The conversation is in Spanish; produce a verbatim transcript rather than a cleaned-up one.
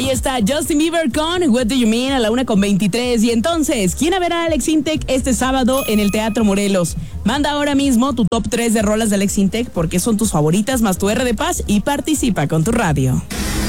Ahí está Justin Bieber con What Do You Mean a la una con veintitrés. Y entonces, ¿quién verá a Alex Intec este sábado en el Teatro Morelos? Manda ahora mismo tu top tres de rolas de Alex Intec, porque son tus favoritas, más tu R de Paz, y participa con tu radio.